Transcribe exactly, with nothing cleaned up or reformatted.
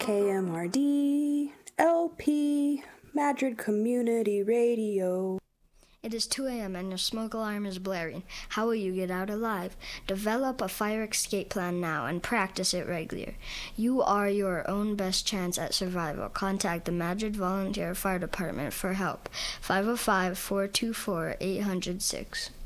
K M R D, L P, Madrid Community Radio. It is two a.m. and your smoke alarm is blaring. How will you get out alive? Develop a fire escape plan now and practice it regularly. You are your own best chance at survival. Contact the Madrid Volunteer Fire Department for help. five oh five, four two four, eight oh six.